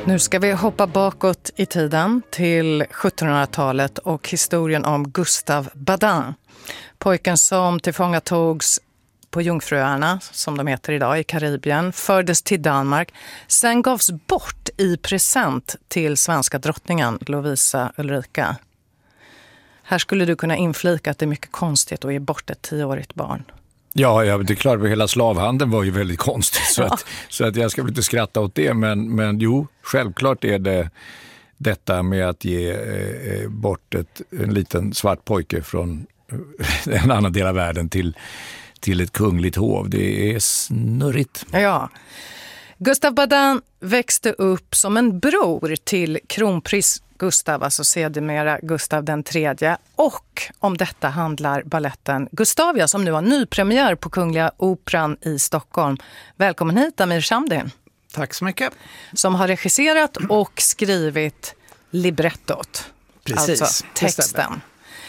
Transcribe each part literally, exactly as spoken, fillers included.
Nu ska vi hoppa bakåt i tiden till sjuttonhundratalet och historien om Gustave Badin. Pojken som tillfångatogs på Jungfruöarna, som de heter idag, i Karibien, fördes till Danmark. Sen gavs bort i present till svenska drottningen Lovisa Ulrika. Här skulle du kunna inflika att det är mycket konstigt att ge bort ett tioårigt barn. Ja, ja, det är klart att hela slavhandeln var ju väldigt konstigt så, ja. att, så att jag ska väl inte skratta åt det, men, men jo, självklart är det detta med att ge eh, bort ett, en liten svart pojke från en annan del av världen till, till ett kungligt hov. Det är snurrigt. Ja. Gustave Badin växte upp som en bror till kronprins Gustav, alltså sedermera Gustav den tredje. Och om detta handlar balletten Gustavia som nu har nypremiär på Kungliga Operan i Stockholm. Välkommen hit, Amir Shamdin. Tack så mycket. Som har regisserat och skrivit librettot. Precis, alltså texten.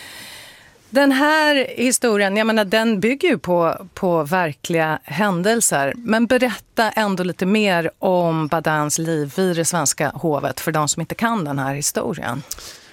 Den här historien, jag menar, den bygger ju på, på verkliga händelser. Men berätta ändå lite mer om Badins liv vid det svenska hovet för de som inte kan den här historien.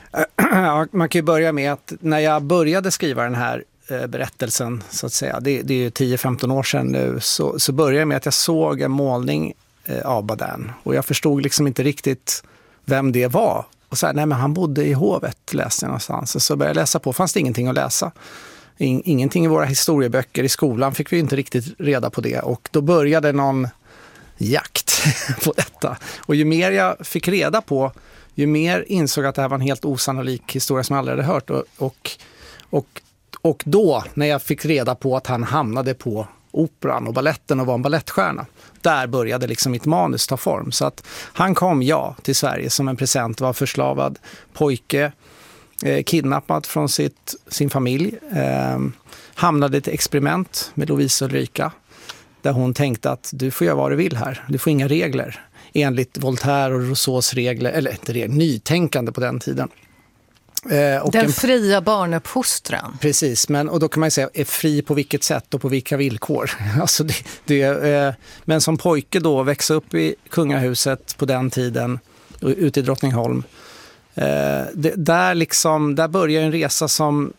Ja, man kan ju börja med att när jag började skriva den här eh, berättelsen, så att säga, det, det är ju tio femton år sedan nu, så, så började jag med att jag såg en målning eh, av Badin. Och jag förstod liksom inte riktigt vem det var. Och så här, nej men han bodde i hovet, läste jag någonstans. Och så började jag läsa på, fanns det ingenting att läsa. In, ingenting i våra historieböcker i skolan fick vi inte riktigt reda på det. Och då började någon jakt på detta. Och ju mer jag fick reda på, ju mer insåg att det här var en helt osannolik historia som jag aldrig hade hört. Och, och, och, och då, när jag fick reda på att han hamnade på operan och balletten och var en ballettstjärna, där började liksom mitt manus ta form. Så att han kom, ja, till Sverige som en present, var förslavad pojke, eh, kidnappad från sitt, sin familj. Eh, hamnade i ett experiment med Lovisa Ulrika där hon tänkte att du får göra vad du vill här. Du får inga regler. Enligt Voltaire och Rousseaus regler, eller inte regler, nytänkande på den tiden. Eh, och den en, fria barnuppfostran. Precis, men, och då kan man säga är fri på vilket sätt och på vilka villkor. alltså det, det, eh, men som pojke då växa upp i kungahuset på den tiden ute i Drottningholm. Eh, det, där, liksom, där börjar en resa som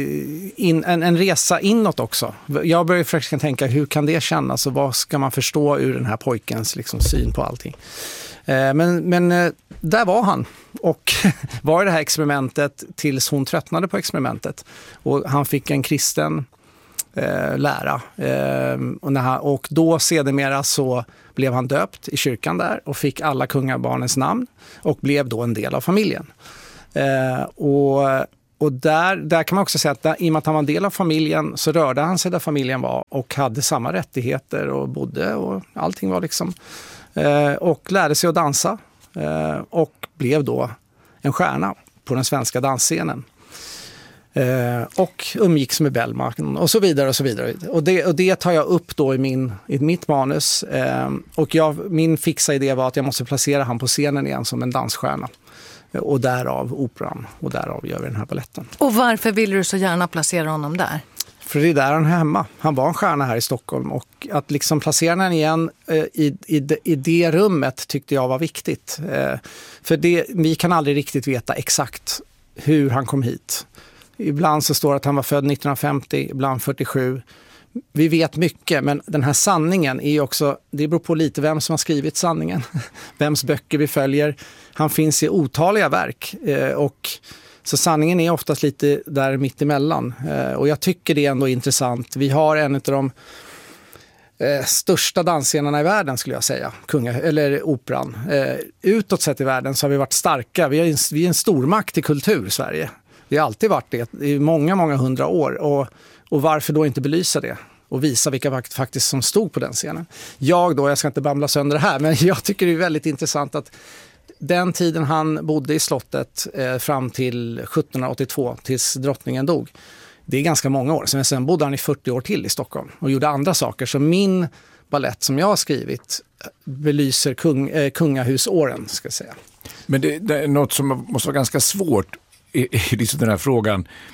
in, en, en resa inåt också. Jag börjar försöka tänka hur kan det kännas och vad ska man förstå ur den här pojkens liksom, syn på allting. Men, men där var han och var i det här experimentet tills hon tröttnade på experimentet. Och han fick en kristen eh, lära. Eh, och, när han, och då sedermera så blev han döpt i kyrkan där och fick alla kungabarnens namn och blev då en del av familjen. Eh, och och där, där kan man också säga att där, i och med att han var en del av familjen så rörde han sig där familjen var och hade samma rättigheter och bodde och allting var liksom... Eh, och lärde sig att dansa eh, och blev då en stjärna på den svenska dansscenen. Eh, och umgicks med Bellman och så vidare och så vidare. Och det, och det tar jag upp då i, min, i mitt manus. Eh, och jag, min fixa idé var att jag måste placera han på scenen igen som en dansstjärna. Och därav operan och därav gör vi den här balletten. Och varför vill du så gärna placera honom där? För det är där han är hemma. Han var en stjärna här i Stockholm och att liksom placera den igen eh, i, i, i det rummet tyckte jag var viktigt. Eh, för det, vi kan aldrig riktigt veta exakt hur han kom hit. Ibland så står det att han var född nittonhundrafemtio, ibland fyrtiosju. Vi vet mycket, men den här sanningen är också, det beror på lite vem som har skrivit sanningen. Vems böcker vi följer. Han finns i otaliga verk eh, och så sanningen är oftast lite där mitt emellan. Eh, och jag tycker det är ändå intressant. Vi har en av de eh, största dansscenerna i världen skulle jag säga. Kunga, eller operan. Eh, utåt sett i världen så har vi varit starka. Vi är en, vi är en stormakt i kultur i Sverige. Vi har alltid varit det i många, många hundra år. Och, och varför då inte belysa det? Och visa vilka faktiskt som stod på den scenen. Jag då, jag ska inte bambla sönder det här, men jag tycker det är väldigt intressant att den tiden han bodde i slottet eh, fram till sjuttonhundraåttiotvå tills drottningen dog. Det är ganska många år. Sen, sen bodde han i fyrtio år till i Stockholm och gjorde andra saker. Så min ballett som jag har skrivit belyser kung, eh, kungahusåren ska jag säga. Men det, det är något som måste vara ganska svårt i, i liksom den här frågan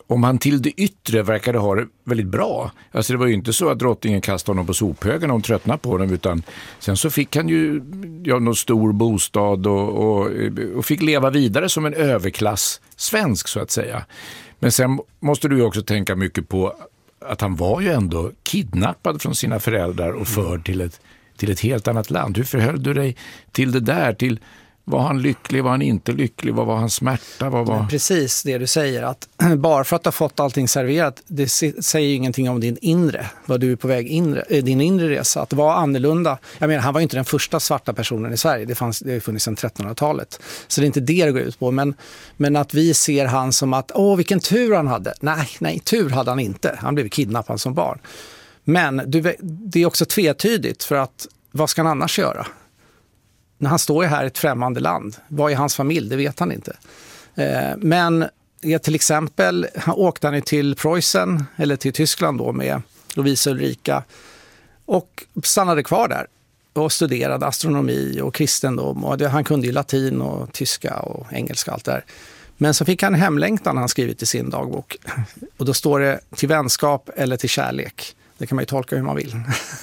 om han till det yttre verkade ha det väldigt bra. Alltså det var ju inte så att drottningen kastade honom på sophögen och hon tröttnade på honom, utan sen så fick han ju ja, någon stor bostad och, och, och fick leva vidare som en överklass svensk så att säga. Men sen måste du ju också tänka mycket på att han var ju ändå kidnappad från sina föräldrar och förd till ett, till ett helt annat land. Hur förhöll du dig till det där? Till var han lycklig, var han inte lycklig, vad var hans smärta? Vad var... Precis det du säger, att bara för att du har fått allting serverat, det säger ju ingenting om din inre, vad du är på väg inre, din inre resa. Att vara annorlunda, jag menar han var ju inte den första svarta personen i Sverige, det fanns det funnits sedan trettonhundratalet. Så det är inte det det går ut på, men, men att vi ser han som att, åh vilken tur han hade. Nej, nej, tur hade han inte, han blev kidnappad som barn. Men du, det är också tvetydigt, för att vad ska han annars göra? När han står här i ett främmande land, vad är hans familj? Det vet han inte. Eh, men ja, till exempel han åkte han till Preussen eller till Tyskland då med Lovisa Ulrika och stannade kvar där och studerade astronomi och kristendom. Och det, han kunde ju latin och tyska och engelska och allt där. Men så fick han hemlängtan, han skrivit i sin dagbok. Och då står det till vänskap eller till kärlek. Det kan man ju tolka hur man vill.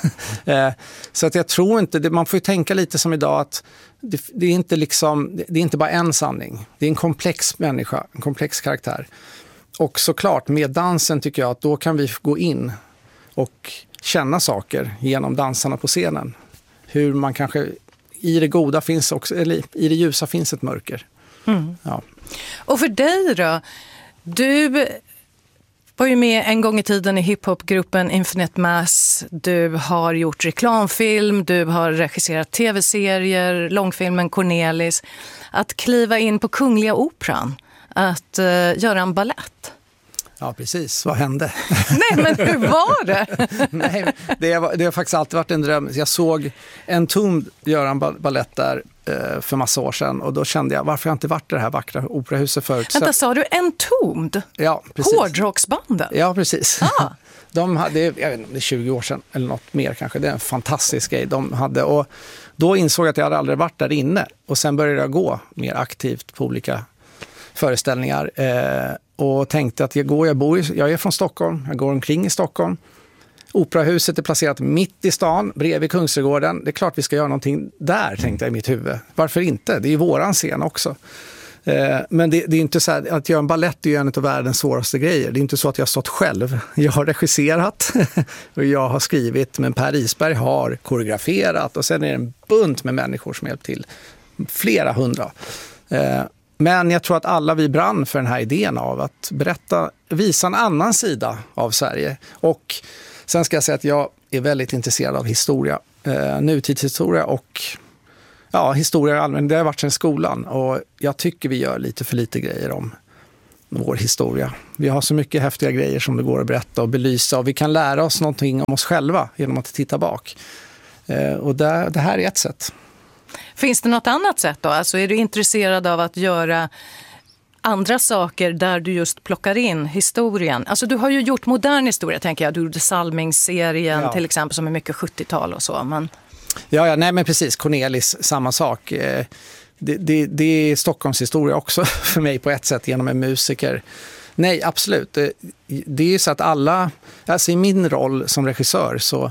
Så att jag tror inte, man får ju tänka lite som idag att det, det är inte liksom, det är inte bara en sanning. Det är en komplex människa, en komplex karaktär. Och såklart med dansen tycker jag att då kan vi gå in och känna saker genom dansarna på scenen. Hur man kanske, i det goda finns också, eller i det ljusa finns ett mörker. Mm. Ja. Och för dig då, du var ju med en gång i tiden i hiphopgruppen Infinite Mass. Du har gjort reklamfilm, du har regisserat tv-serier, långfilmen Cornelis. Att kliva in på Kungliga Operan, att uh, göra en ballett. Ja, precis. Vad hände? Nej, men hur var det? Nej, det har, det har faktiskt alltid varit en dröm. Jag såg en tom göra en ballett där eh, för massa år sedan. Och då kände jag, varför har jag inte varit i det här vackra operahuset förut? Vänta, sa du en tomd? Ja, precis. Hårdrocksbanden? Ja, precis. Ah. De hade, jag vet inte, det är tjugo år sedan eller något mer kanske. Det är en fantastisk grej de hade. Och då insåg jag att jag hade aldrig varit där inne. Och sen började jag gå mer aktivt på olika föreställningar. Eh, och tänkte att jag går, jag bor i, jag är från Stockholm, jag går omkring i Stockholm. Operahuset är placerat mitt i stan, bredvid Kungsträdgården. Det är klart vi ska göra någonting där, tänkte jag i mitt huvud. Varför inte? Det är ju våran scen också. Eh, men det, det är inte så här, att göra en ballett är ju en av världens svåraste grejer. Det är inte så att jag har stått själv. Jag har regisserat och jag har skrivit, men Per Isberg har koreograferat och sen är det en bunt med människor som hjälpt till. Flera hundra. Eh, Men jag tror att alla vi brann för den här idén av att berätta, visa en annan sida av Sverige. Och sen ska jag säga att jag är väldigt intresserad av historia, eh, nutidshistoria och ja, historia allmänt. Det har varit sedan skolan och jag tycker vi gör lite för lite grejer om vår historia. Vi har så mycket häftiga grejer som det går att berätta och belysa och vi kan lära oss någonting om oss själva genom att titta bak. Eh, och det, det här är ett sätt. Finns det något annat sätt då? Alltså är du intresserad av att göra andra saker där du just plockar in historien? Alltså du har ju gjort modern historia, tänker jag. Du gjorde Salming-serien ja. Till exempel som är mycket sjuttiotal och så. Men... Ja, ja, nej men precis. Cornelis, samma sak. Det, det, det är Stockholms historia också för mig på ett sätt genom en musiker. Nej, absolut. Det, det är ju så att alla, alltså i min roll som regissör så,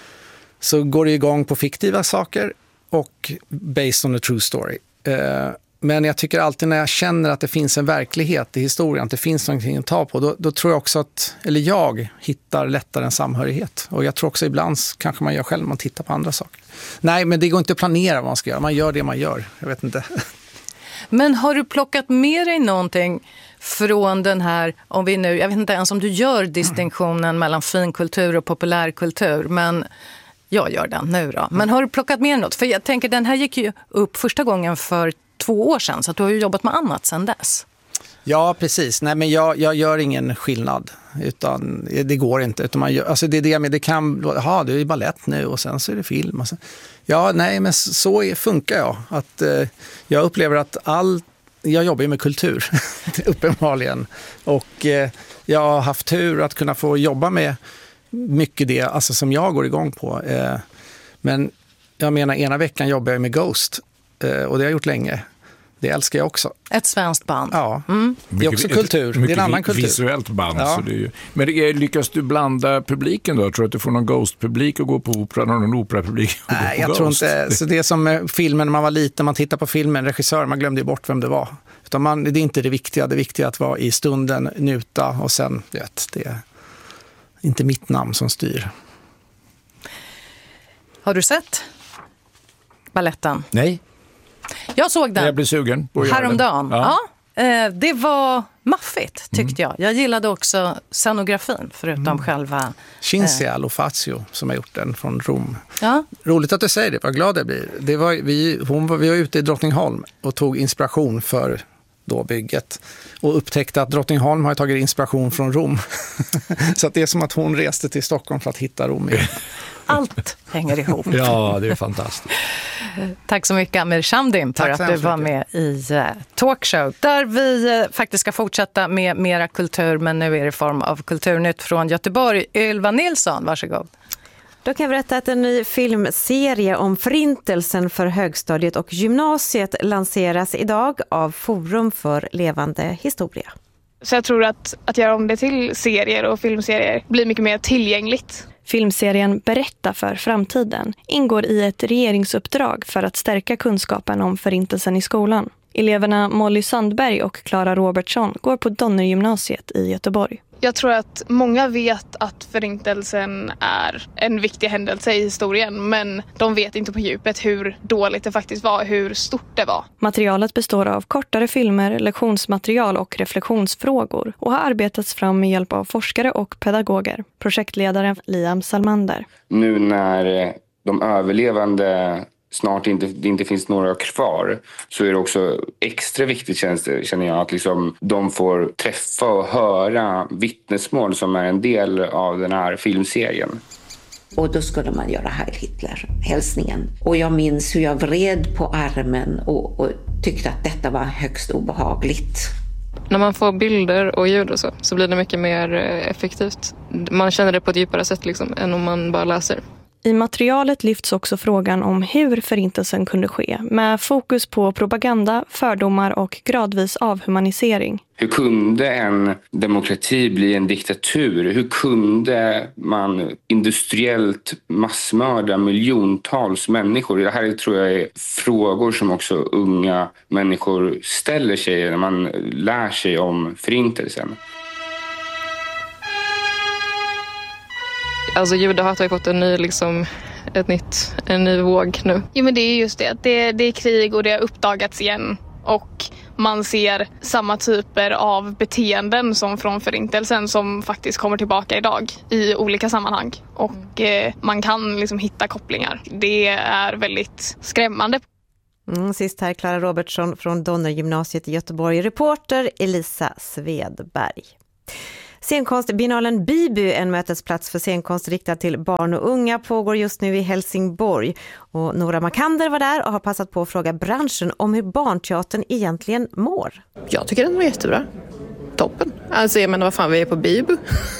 så går det igång på fiktiva saker och based on a true story. Eh, men jag tycker alltid när jag känner att det finns en verklighet i historien, att det finns någonting att ta på, då, då tror jag också att, eller jag hittar lättare en samhörighet. Och jag tror också ibland kanske man gör själv när man tittar på andra saker. Nej, men det går inte att planera vad man ska göra. Man gör det man gör. Jag vet inte. Men har du plockat med dig någonting från den här, om vi nu, jag vet inte ens om du gör distinktionen mm. mellan finkultur och populärkultur, men jag gör den nu då. Men har du plockat med något? För jag tänker, den här gick ju upp första gången för två år sedan, så att du har ju jobbat med annat sedan dess. Ja, precis. Nej, men jag, jag gör ingen skillnad, utan det går inte. Utan man gör, alltså det är det med, det kan, ja, det är ballett nu och sen så är det film. Och sen, ja, nej, men så är, funkar jag. Att, eh, jag upplever att all, jag jobbar ju med kultur, uppenbarligen. Och eh, jag har haft tur att kunna få jobba med mycket det, alltså som jag går igång på. Eh, men jag menar, ena veckan jobbar jag med Ghost eh, och det har jag gjort länge. Det Det älskar jag också. Ett svenskt band. Ja, mm. det är också kultur. Det är en annan kultur. Visuellt band. Ja. Så det är ju... Men det är, lyckas du blanda publiken då? Jag tror att du får någon Ghost-publik att gå på opera, någon opera-publik att Nej, gå på jag Ghost. tror inte. Så det är som med filmen när man var liten, man tittar på filmen, regissör, man glömde ju bort vem det var. Utan man, det är inte det viktiga. Det viktiga är att vara i stunden, njuta och sen, vet, det är inte mitt namn som styr. Har du sett balletten? Nej. Jag såg den. Jag blev sugen på att göra häromdagen. den. Ja. Ja, eh, det var maffigt tyckte Mm. jag. Jag gillade också scenografin förutom mm. själva... Cinzia eh. Lofazio som har gjort den från Rom. Ja. Roligt att du säger det, vad glad jag blir. Det var, vi, hon var, vi var ute i Drottningholm och tog inspiration för då bygget. Och upptäckte att Drottningholm har tagit inspiration från Rom. Så att det är som att hon reste till Stockholm för att hitta Rom. Allt hänger ihop. Ja, det är fantastiskt. Tack så mycket Amir Shamdim för Tack att du var med i uh, Talkshow. Där vi uh, faktiskt ska fortsätta med mera kultur, men nu är det i form av Kulturnytt från Göteborg. Ylva Nilsson, varsågod. Då kan jag berätta att en ny filmserie om förintelsen för högstadiet och gymnasiet lanseras idag av Forum för levande historia. Så jag tror att, att göra om det till serier och filmserier blir mycket mer tillgängligt. Filmserien Berätta för framtiden ingår i ett regeringsuppdrag för att stärka kunskapen om förintelsen i skolan. Eleverna Molly Sandberg och Clara Robertsson går på Donnergymnasiet i Göteborg. Jag tror att många vet att förintelsen är en viktig händelse i historien, men de vet inte på djupet hur dåligt det faktiskt var, hur stort det var. Materialet består av kortare filmer, lektionsmaterial och reflektionsfrågor och har arbetats fram med hjälp av forskare och pedagoger. Projektledaren Liam Salmander. Nu när de överlevande snart inte, det inte finns några kvar, så är det också extra viktigt, känns det, känner jag, att liksom de får träffa och höra vittnesmål som är en del av den här filmserien. Och då skulle man göra Heil Hitler-hälsningen. Och jag minns hur jag vred på armen och, och tyckte att detta var högst obehagligt. När man får bilder och ljud och så, så blir det mycket mer effektivt. Man känner det på ett djupare sätt liksom, än om man bara läser. I materialet lyfts också frågan om hur förintelsen kunde ske, med fokus på propaganda, fördomar och gradvis avhumanisering. Hur kunde en demokrati bli en diktatur? Hur kunde man industriellt massmörda miljontals människor? Det här tror jag är frågor som också unga människor ställer sig när man lär sig om förintelsen. Alltså judehat har ju fått en ny, liksom, ett nytt, en ny våg nu. Jo, men det är just det. det. Det är krig och det har uppdagats igen. Och man ser samma typer av beteenden som från förintelsen som faktiskt kommer tillbaka idag i olika sammanhang. Och eh, man kan liksom hitta kopplingar. Det är väldigt skrämmande. Mm, sist här Clara Robertsson från Donnergymnasiet i Göteborg. Reporter Elisa Svedberg. Scenkonstbiennalen Biby, en mötesplats för scenkonst riktad till barn och unga, pågår just nu i Helsingborg. Och Nora Makander var där och har passat på att fråga branschen om hur barnteatern egentligen mår. Jag tycker den var jättebra. Toppen. Alltså jag menar, vad fan, vi är på Biby.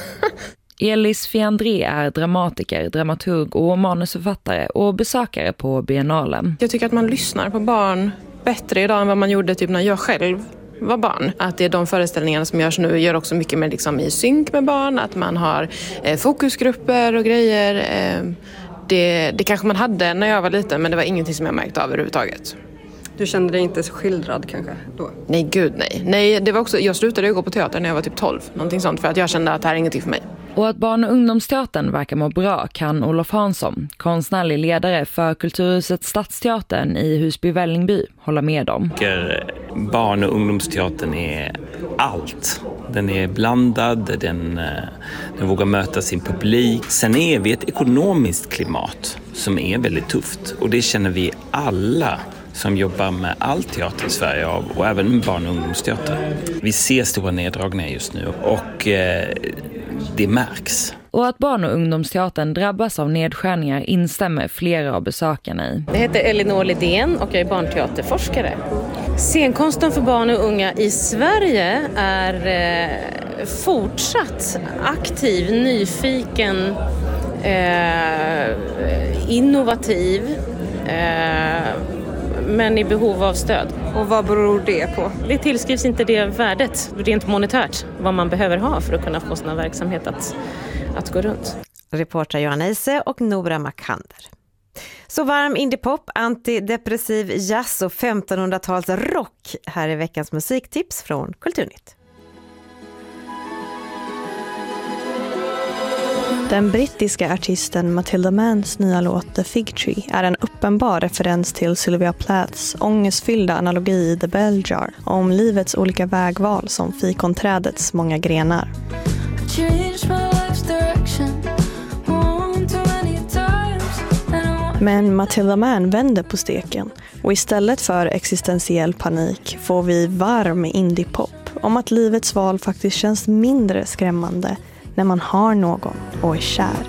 Elis Fiandré är dramatiker, dramaturg och manusförfattare och besökare på biennalen. Jag tycker att man lyssnar på barn bättre idag än vad man gjorde typ när jag själv var barn. Att det är de föreställningarna som görs nu gör också mycket mer liksom i synk med barn. Att man har eh, fokusgrupper och grejer. Eh, det, det kanske man hade när jag var liten, men det var ingenting som jag märkte av överhuvudtaget. Du kände dig inte så skildrad kanske då? Nej, gud nej. Nej, det var också, jag slutade ju gå på teater när jag var typ tolv. Någonting sånt, för att jag kände att det här är ingenting för mig. Och att barn- och ungdomsteatern verkar må bra kan Olof Hansson, konstnärlig ledare för Kulturhuset Stadsteatern i Husby-Vällingby, hålla med om. Barn- och ungdomsteatern är allt. Den är blandad, den, den vågar möta sin publik. Sen är vi ett ekonomiskt klimat som är väldigt tufft, och det känner vi alla som jobbar med all teater i Sverige av, och även barn- och ungdomsteater. Vi ser stora neddragningar just nu och eh, det märks. Och att barn- och ungdomsteatern drabbas av nedskärningar instämmer flera av besökarna i. Jag heter Elinor Lidén och jag är barnteaterforskare. Scenkonsten för barn och unga i Sverige är eh, fortsatt aktiv, nyfiken, eh, innovativ, eh, men i behov av stöd. Och vad beror det på? Det tillskrivs inte det värdet rent monetärt vad man behöver ha för att kunna få sina verksamhet att, att gå runt. Reporter Johan Eise och Nora Makander. Så varm indiepop, antidepressiv jazz och femtonhundratals rock. Här är veckans musiktips från Kulturnytt. Den brittiska artisten Matilda Manns nya låt The Fig Tree är en uppenbar referens till Sylvia Plaths ångestfyllda analogi i The Bell Jar om livets olika vägval som fikonträdets många grenar. Men Matilda Mann vänder på steken och istället för existentiell panik får vi varm indiepop om att livets val faktiskt känns mindre skrämmande när man har någon och är kär.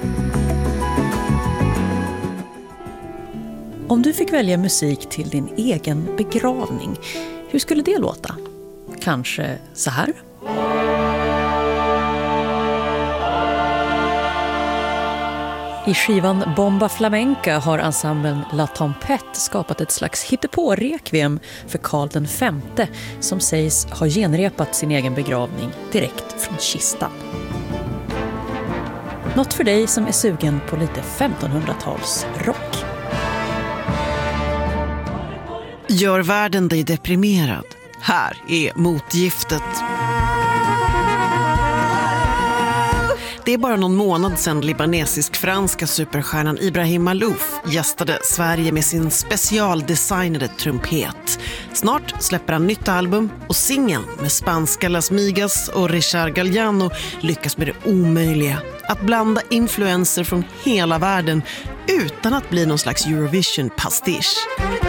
Om du fick välja musik till din egen begravning, hur skulle det låta? Kanske så här? I skivan Bomba Flamenca har ensemblen La Tempête skapat ett slags hittepå-rekviem för Karl den femte som sägs ha genrepat sin egen begravning direkt från kistan. Något för dig som är sugen på lite femtonhundratals rock. Gör världen dig deprimerad? Här är motgiftet. Det är bara någon månad sedan libanesisk-franska superstjärnan Ibrahim Malouf gästade Sverige med sin specialdesignade trumpet. Snart släpper han nytt album och singeln med spanska Las Migas och Richard Galliano lyckas med det omöjliga. Att blanda influenser från hela världen utan att bli någon slags Eurovision-pastisch.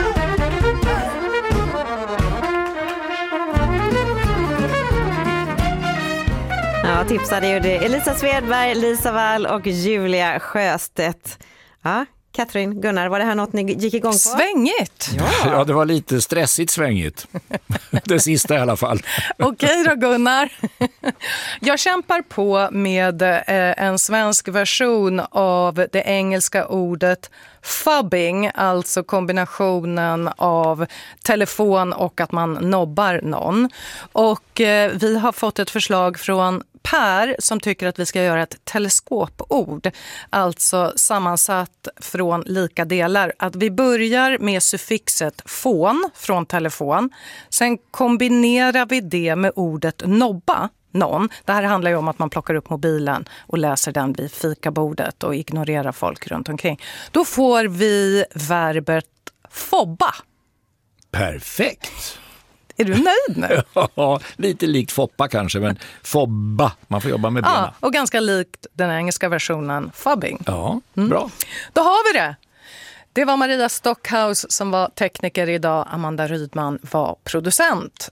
Ja, tipsade ju det Elisa Svedberg, Lisa Wall och Julia Sjöstedt. Ja, Katrin, Gunnar, var det här något ni gick igång på? Svängigt! Ja, ja det var lite stressigt svängigt. Det sista i alla fall. Okej då Gunnar. Jag kämpar på med eh, en svensk version av det engelska ordet fubbing, alltså kombinationen av telefon och att man nobbar någon. Och eh, vi har fått ett förslag från Per som tycker att vi ska göra ett teleskopord, alltså sammansatt från lika delar. Att vi börjar med suffixet fon från telefon, sen kombinerar vi det med ordet nobba någon. Det här handlar ju om att man plockar upp mobilen och läser den vid fikabordet och ignorerar folk runt omkring. Då får vi verbet fobba. Perfekt! Är du nöjd nu? Ja, lite likt foppa kanske, men fobba. Man får jobba med benen. Ja, och ganska likt den engelska versionen fubbing. Ja, mm. Bra. Då har vi det. Det var Maria Stockhaus som var tekniker idag. Amanda Rydman var producent.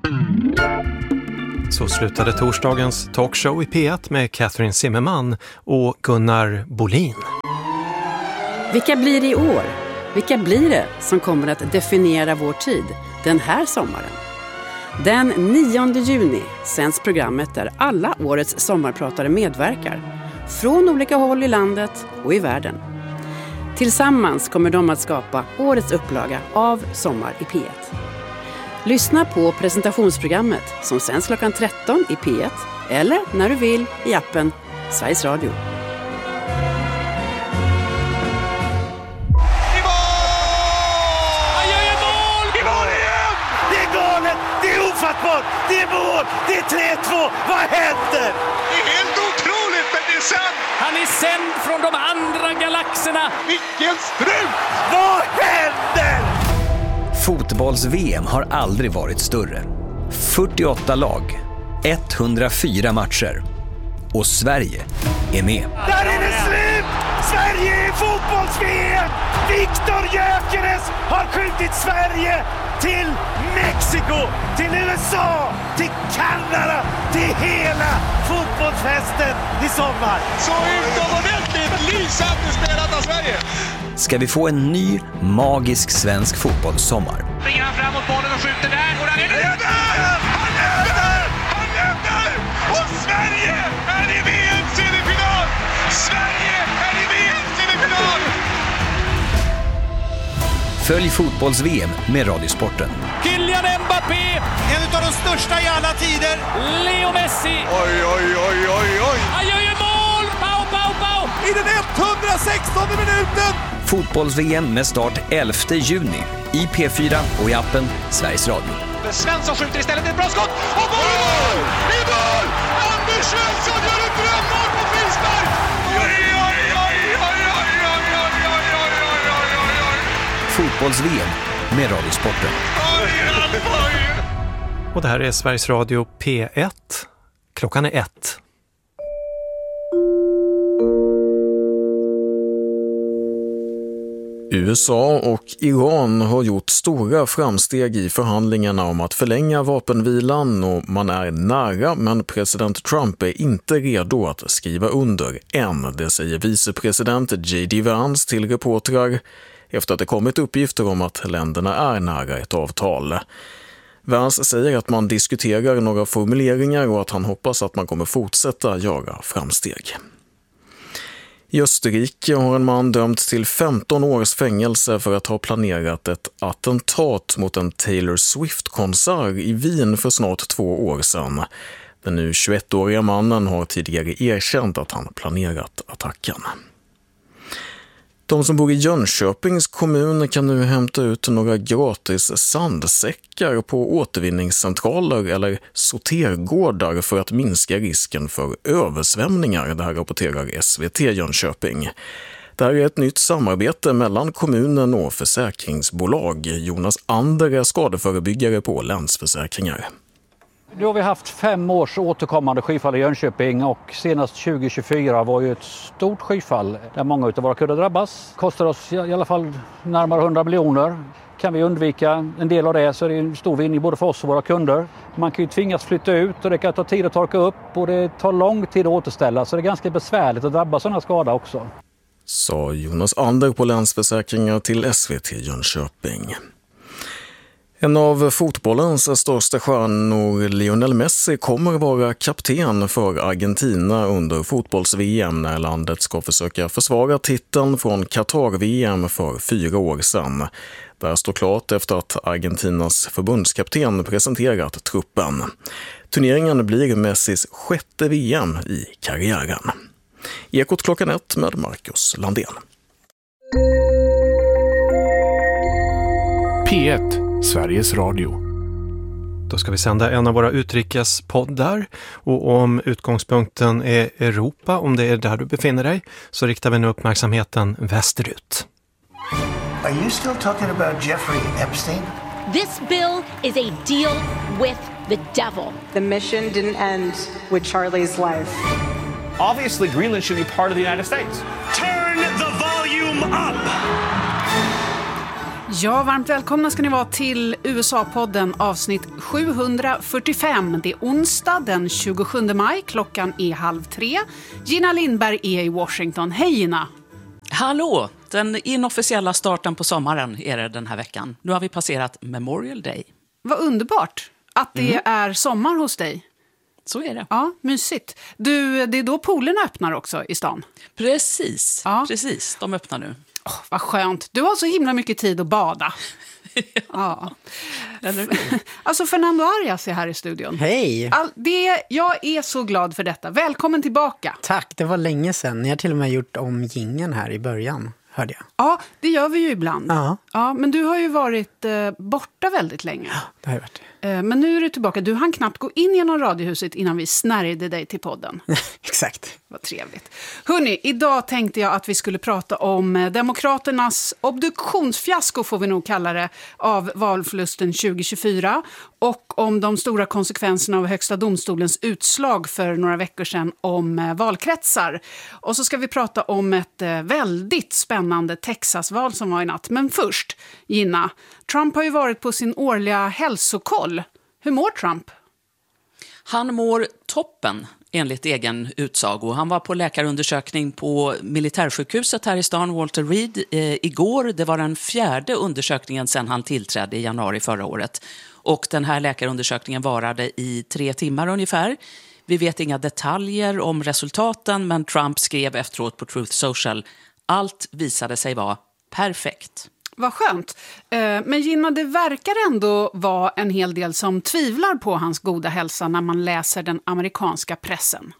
Så slutade torsdagens talkshow i P ett med Catherine Zimmerman och Gunnar Bolin. Vilka blir det i år? Vilka blir det som kommer att definiera vår tid den här sommaren? Den nionde juni sänds programmet där alla årets sommarpratare medverkar. Från olika håll i landet och i världen. Tillsammans kommer de att skapa årets upplaga av Sommar i P ett. Lyssna på presentationsprogrammet som sänds klockan tretton i P ett eller när du vill i appen Sveriges Radio. Det är mål! Det är tre två! Vad händer? Det är helt otroligt, men det är sant! Han är sänd från de andra galaxerna! Vilken strut! Vad händer? Fotbolls-V M har aldrig varit större. fyrtioåtta lag, etthundrafyra matcher. Och Sverige är med. Där är det slut! Sverige är fotbolls-V M! Viktor Gyökeres har skjutit Sverige till Mexiko, till U S A, till Kanada, till hela fotbollsfesten i sommar. Så utomordentligt lysande spelat av Sverige. Ska vi få en ny magisk svensk fotbollssommar? Springer han fram mot bollen och skjuter där. Och där är det där! Han är där! Han är där! Och Sverige är i V M-semifinal! Sverige är i V M-semifinal! Följ fotbolls-V M med Radiosporten. Kylian Mbappé, en av de största i alla tider. Leo Messi. Oj, oj, oj, oj, oj. Han gör ju mål! Pau, pau, pau! I den etthundrasextonde minuten! Fotbolls-V M med start elfte juni i P fyra och i appen Sveriges Radio. Svensson skjuter istället ett bra skott. Och mål! I mål! Anders Svensson gör ett drömmål på frispark! Oj, oj, oj, oj, oj, oj, oj, oj, oj, oj, oj, oj. Fotbolls-V M med Radiosporten. Och det här är Sveriges Radio P ett. Klockan är ett. U S A och Iran har gjort stora framsteg i förhandlingarna om att förlänga vapenvilan och man är nära, men president Trump är inte redo att skriva under än. Det säger vicepresident J D Vance till reportrar efter att det kommit uppgifter om att länderna är nära ett avtal. Vance säger att man diskuterar några formuleringar och att han hoppas att man kommer fortsätta göra framsteg. I Österrike har en man dömts till femton års fängelse för att ha planerat ett attentat mot en Taylor Swift-konsert i Wien för snart två år sedan. Den nu tjugoettåriga mannen har tidigare erkänt att han planerat attacken. De som bor i Jönköpings kommun kan nu hämta ut några gratis sandsäckar på återvinningscentraler eller sortergårdar för att minska risken för översvämningar. Det här rapporterar S V T Jönköping. Det här är ett nytt samarbete mellan kommunen och försäkringsbolag. Jonas Ander är skadeförebyggare på Länsförsäkringar. Nu har vi haft fem års återkommande skyfall i Jönköping och senast tjugo tjugofyra var ju ett stort skyfall där många av våra kunder drabbas. Kostar oss i alla fall närmare hundra miljoner. Kan vi undvika en del av det så är det en stor vinning både för oss och våra kunder. Man kan ju tvingas flytta ut och det kan ta tid att torka upp och det tar lång tid att återställa, så det är ganska besvärligt att drabba sådana skador också. Sa Jonas Ander på Länsförsäkringar till S V T Jönköping. En av fotbollens största stjärnor, Lionel Messi, kommer vara kapten för Argentina under fotbolls-V M när landet ska försöka försvara titeln från Qatar-V M för fyra år sedan. Det här står klart efter att Argentinas förbundskapten presenterat truppen. Turneringen blir Messis sjätte V M i karriären. Ekot klockan ett med Marcus Landén. P ett, Sveriges Radio. Då ska vi sända en av våra utrikespoddar, och om utgångspunkten är Europa, om det är där du befinner dig, så riktar vi nu uppmärksamheten västerut. Are you still talking about Jeffrey Epstein? This bill is a deal with the devil. The mission didn't end with Charlie's life. Obviously, Greenland should be part of the United States. Turn the volume up! Ja, varmt välkomna ska ni vara till U S A-podden avsnitt sjuhundrafyrtiofem. Det är onsdag den tjugosjunde maj, klockan är halv tre. Gina Lindberg är i Washington. Hej Gina! Hallå! Den inofficiella starten på sommaren är det den här veckan. Nu har vi passerat Memorial Day. Vad underbart att det mm. är sommar hos dig. Så är det. Ja, mysigt. Du, det är då poolerna öppnar också i stan. Precis, ja. precis. De öppnar nu. Oh, vad skönt. Du har så himla mycket tid att bada. ja. ja. Alltså Fernando Arias är här i studion. Hej! All, det, jag är så glad för detta. Välkommen tillbaka. Tack, det var länge sedan. Ni har till och med gjort om jingeln här i början, hörde jag. Ja, det gör vi ju ibland. Ja. Ja, men du har ju varit eh, borta väldigt länge. Ja, det har jag varit. Eh, men nu är du tillbaka. Du hann knappt gå in genom radiohuset innan vi snärjde dig till podden. Exakt. Vad trevligt. Hörrni, idag tänkte jag att vi skulle prata om Demokraternas obduktionsfiasko, får vi nog kalla det, av valförlusten tjugo tjugofyra och om de stora konsekvenserna av Högsta domstolens utslag för några veckor sedan om valkretsar. Och så ska vi prata om ett väldigt spännande Texasval som var i natt. Men först, Gina, Trump har ju varit på sin årliga hälsokoll. Hur mår Trump? Han mår toppen, enligt egen utsago. Han var på läkarundersökning på militärsjukhuset här i stan, Walter Reed, eh, igår. Det var den fjärde undersökningen sedan han tillträdde i januari förra året. Och den här läkarundersökningen varade i tre timmar ungefär. Vi vet inga detaljer om resultaten, men Trump skrev efteråt på Truth Social: allt visade sig vara perfekt. vad skönt. Men Gina, det verkar ändå vara en hel del som tvivlar på hans goda hälsa när man läser den amerikanska pressen.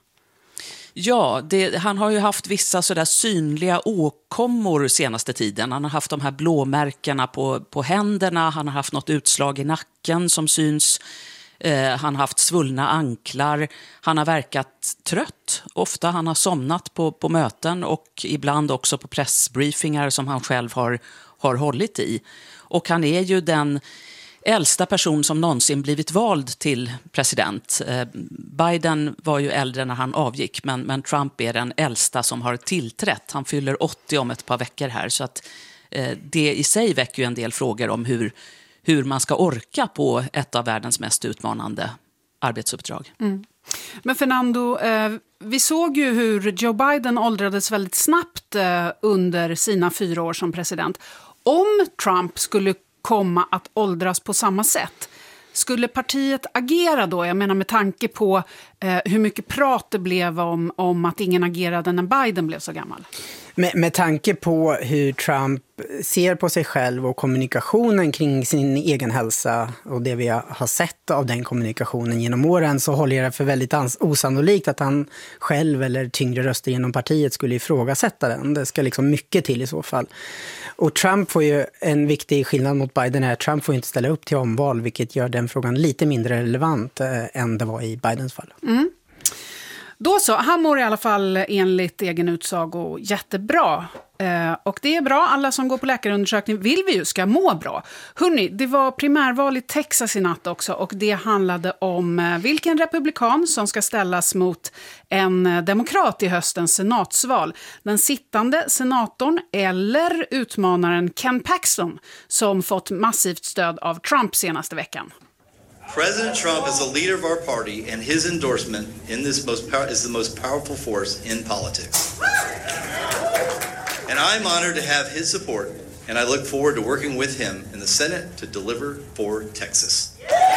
Ja, det, han har ju haft vissa sådär synliga åkommor senaste tiden. Han har haft de här blåmärkena på, på händerna, han har haft något utslag i nacken som syns. Eh, han har haft svullna anklar, han har verkat trött. Ofta han har somnat på, på möten och ibland också på pressbriefingar som han själv har, har hållit i. Och han är ju den äldsta person som någonsin blivit vald till president. Eh, Biden var ju äldre när han avgick, men, men Trump är den äldsta som har tillträtt. Han fyller åttio om ett par veckor här, så att eh, det i sig väcker ju en del frågor om hur hur man ska orka på ett av världens mest utmanande arbetsuppdrag. Mm. Men Fernando, eh, vi såg ju hur Joe Biden åldrades väldigt snabbt eh, under sina fyra år som president. Om Trump skulle komma att åldras på samma sätt, skulle partiet agera då? Jag menar med tanke på eh, hur mycket prat det blev om, om att ingen agerade när Biden blev så gammal. Med, med tanke på hur Trump ser på sig själv och kommunikationen kring sin egen hälsa och det vi har sett av den kommunikationen genom åren, så håller jag det för väldigt osannolikt att han själv eller tyngre röster genom partiet skulle ifrågasätta den. Det ska liksom mycket till i så fall. Och Trump får ju en viktig skillnad mot Biden är att Trump får inte ställa upp till omval, vilket gör den frågan lite mindre relevant eh, än det var i Bidens fall. Mm. Då så, han mår i alla fall enligt egen utsago jättebra. Eh, och det är bra, alla som går på läkarundersökning vill vi ju ska må bra. Hörrni, det var primärval i Texas i natt också, och det handlade om eh, vilken republikan som ska ställas mot en eh, demokrat i höstens senatsval. Den sittande senatorn eller utmanaren Ken Paxton som fått massivt stöd av Trump senaste veckan. President Trump is the leader of our party, and his endorsement in this most power is the most powerful force in politics. And I'm honored to have his support, and I look forward to working with him in the Senate to deliver for Texas.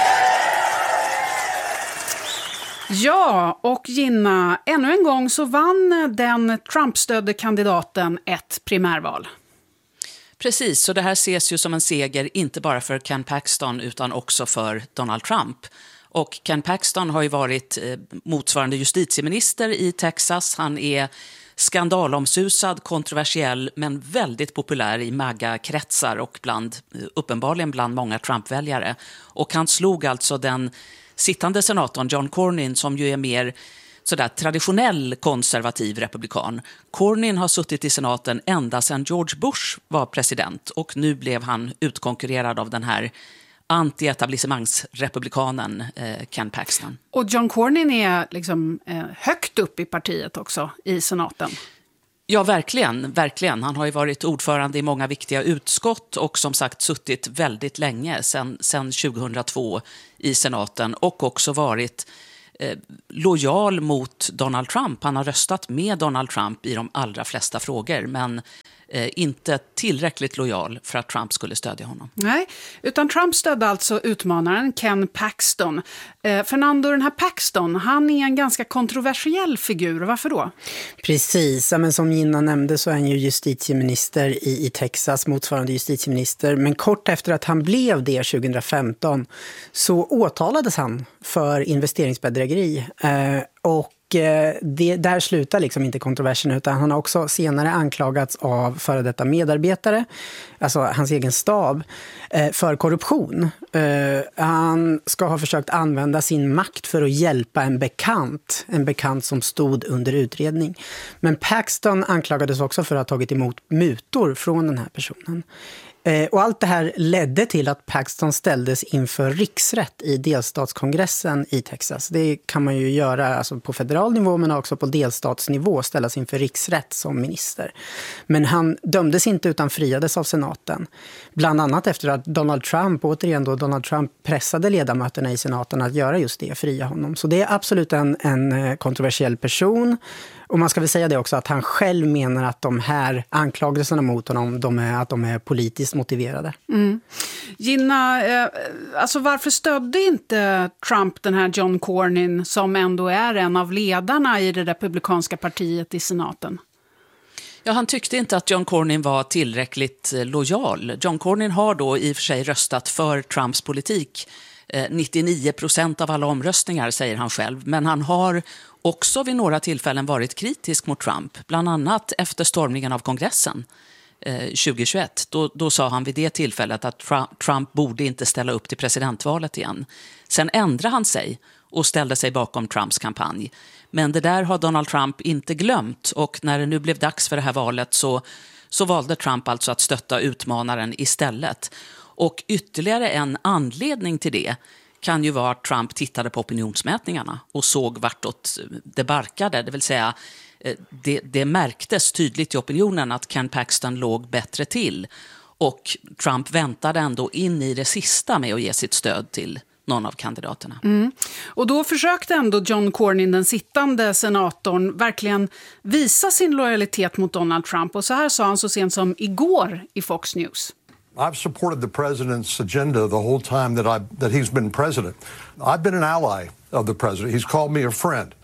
Ja, och Gina, ännu en gång så vann den Trump-stödde kandidaten ett primärval. Precis, så det här ses ju som en seger inte bara för Ken Paxton utan också för Donald Trump. Och Ken Paxton har ju varit motsvarande justitieminister i Texas. Han är skandalomsusad, kontroversiell men väldigt populär i MAGA-kretsar och bland, uppenbarligen bland många Trump-väljare. Och han slog alltså den sittande senatorn John Cornyn som ju är mer sådär traditionell konservativ republikan. Cornyn har suttit i senaten ända sedan George Bush var president och nu blev han utkonkurrerad av den här anti-etablissemangsrepublikanen eh, Ken Paxton. Och John Cornyn är liksom eh, högt upp i partiet också i senaten. Ja, verkligen, verkligen. Han har ju varit ordförande i många viktiga utskott och som sagt suttit väldigt länge, sedan, sedan tjugohundratvå i senaten, och också varit eh, lojal mot Donald Trump. Han har röstat med Donald Trump i de allra flesta frågor, men eh, inte tillräckligt lojal för att Trump skulle stödja honom. Nej, utan Trump stödde alltså utmanaren Ken Paxton. Eh, Fernando, den här Paxton, han är en ganska kontroversiell figur. Varför då? Precis, ja, men som Gina nämnde så är han ju justitieminister i, i Texas, motsvarande justitieminister. Men kort efter att han blev det tjugohundrafemton så åtalades han för investeringsbedrägeri. Eh, och Det, där slutar liksom inte kontroversen, utan han har också senare anklagats av före detta medarbetare, alltså hans egen stab, för korruption. Han ska ha försökt använda sin makt för att hjälpa en bekant, en bekant som stod under utredning. Men Paxton anklagades också för att ha tagit emot mutor från den här personen. Och allt det här ledde till att Paxton ställdes inför riksrätt i delstatskongressen i Texas. Det kan man ju göra alltså på federal nivå men också på delstatsnivå, ställas inför riksrätt som minister. Men han dömdes inte utan friades av senaten. Bland annat efter att Donald Trump, återigen då Donald Trump pressade ledamöterna i senaten att göra just det, fria honom. Så det är absolut en, en kontroversiell person. Och man ska väl säga det också att han själv menar att de här anklagelserna mot honom, de är, att de är politiskt motiverade. Mm. Gina, eh, alltså varför stödde inte Trump den här John Cornyn som ändå är en av ledarna i det republikanska partiet i senaten? Ja, han tyckte inte att John Cornyn var tillräckligt lojal. John Cornyn har då i och för sig röstat för Trumps politik. nittionio procent av alla omröstningar, säger han själv. Men han har också vid några tillfällen varit kritisk mot Trump. Bland annat efter stormningen av kongressen tjugohundratjugoett. Då, då sa han vid det tillfället att Trump borde inte ställa upp till presidentvalet igen. Sen ändrade han sig och ställde sig bakom Trumps kampanj. Men det där har Donald Trump inte glömt, och när det nu blev dags för det här valet så, så valde Trump alltså att stötta utmanaren istället. Och ytterligare en anledning till det kan ju vara att Trump tittade på opinionsmätningarna och såg vartåt det barkade. Det vill säga, det, det märktes tydligt i opinionen att Ken Paxton låg bättre till. Och Trump väntade ändå in i det sista med att ge sitt stöd till någon av kandidaterna. Mm. Och då försökte ändå John Cornyn, den sittande senatorn, verkligen visa sin lojalitet mot Donald Trump. Och så här sa han så sent som igår i Fox News. I've supported the president's agenda the whole time that I that he's been president. I've been an ally of the president. He's called me a friend.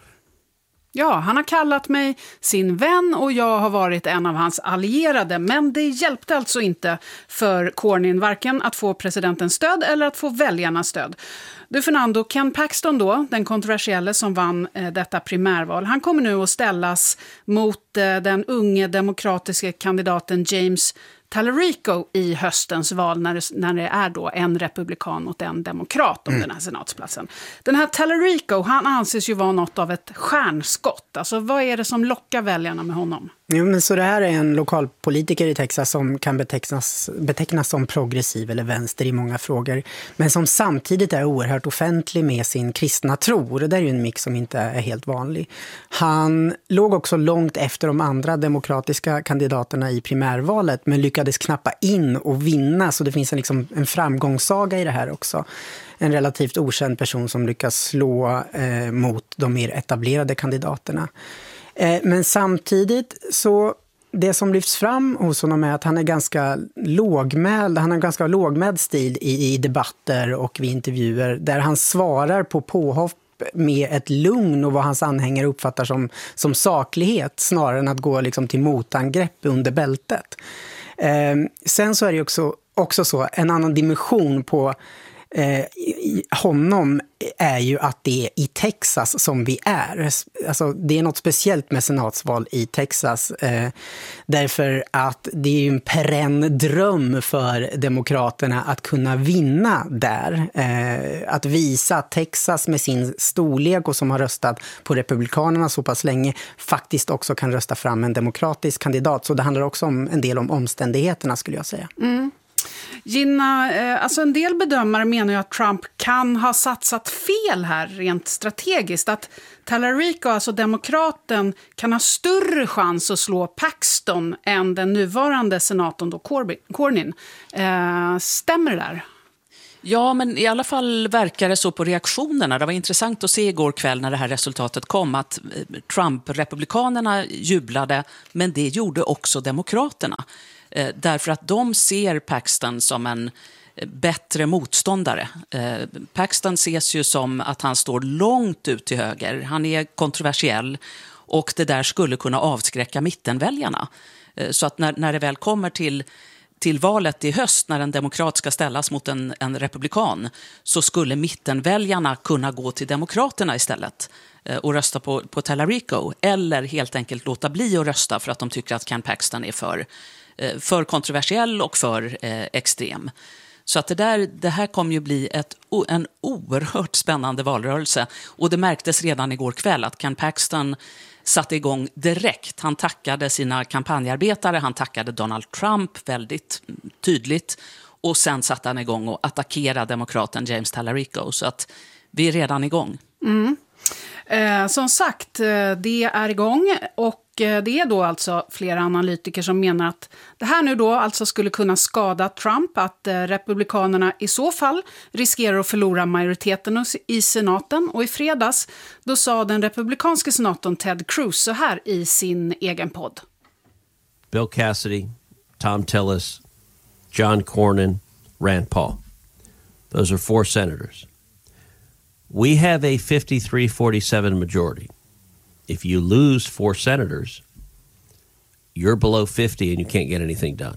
Ja, han har kallat mig sin vän och jag har varit en av hans allierade. Men det hjälpte alltså inte för Cornyn varken att få presidentens stöd eller att få väljarnas stöd. Du Fernando, Ken Paxton då, den kontroversiella som vann eh, detta primärval, han kommer nu att ställas mot eh, den unge demokratiska kandidaten James Tallarico i höstens val när det, när det är då en republikan mot en demokrat om mm. den här senatsplatsen. Den här Tallarico, han anses ju vara något av ett stjärnskott. Alltså vad är det som lockar väljarna med honom? Jo, men så det här är en lokalpolitiker i Texas som kan betecknas, betecknas som progressiv eller vänster i många frågor, men som samtidigt är oerhört offentlig med sin kristna tro. Och det där är ju en mix som inte är helt vanlig. Han låg också långt efter de andra demokratiska kandidaterna i primärvalet, men lyckades knappa in och vinna, så det finns en, liksom, en framgångssaga i det här också. En relativt okänd person som lyckas slå eh, mot de mer etablerade kandidaterna. Men samtidigt så det som lyfts fram hos honom är att han är ganska lågmäld, han har en ganska lågmäld stil i, i debatter och vid intervjuer där han svarar på påhopp med ett lugn och vad hans anhängare uppfattar som, som saklighet snarare än att gå liksom till motangrepp under bältet. Eh, sen så är det också, också så en annan dimension på Eh, honom är ju att det är i Texas som vi är. Alltså, det är något speciellt med senatsval i Texas eh, därför att det är ju en perenn dröm för demokraterna att kunna vinna där. Eh, att visa att Texas med sin storlek och som har röstat på republikanerna så pass länge faktiskt också kan rösta fram en demokratisk kandidat. Så det handlar också om en del om omständigheterna skulle jag säga. Mm. Gina, eh, alltså en del bedömare menar ju att Trump kan ha satsat fel här rent strategiskt. Att Tallarico, alltså demokraten, kan ha större chans att slå Paxton än den nuvarande senatorn då Cornyn. Eh, stämmer det där? Ja, men i alla fall verkar det så på reaktionerna. Det var intressant att se igår kväll när det här resultatet kom att Trump-republikanerna jublade, men det gjorde också demokraterna. Eh, därför att de ser Paxton som en bättre motståndare. Eh, Paxton ses ju som att han står långt ut till höger. Han är kontroversiell och det där skulle kunna avskräcka mittenväljarna. Eh, så att när, när det väl kommer till till valet i höst när en demokrat ska ställas mot en, en republikan så skulle mittenväljarna kunna gå till demokraterna istället eh, och rösta på, på Tallarico eller helt enkelt låta bli att rösta för att de tycker att Ken Paxton är för, eh, för kontroversiell och för eh, extrem. Så att det, där, det här kommer ju bli ett, en oerhört spännande valrörelse och det märktes redan igår kväll att Ken Paxton satte igång direkt. Han tackade sina kampanjarbetare, han tackade Donald Trump väldigt tydligt och sen satte han igång och attackerade demokraten James Tallarico. Så att vi är redan igång. Mm. Eh, som sagt, det är igång och det är då alltså flera analytiker som menar att det här nu då alltså skulle kunna skada Trump, att republikanerna i så fall riskerar att förlora majoriteten i senaten. Och i fredags då sa den republikanske senatorn Ted Cruz så här i sin egen podd. Bill Cassidy, Tom Tillis, John Cornyn, Rand Paul. Those are four senators. We have a fifty-three forty-seven majority. If you lose four senators, you're below fifty and you can't get anything done.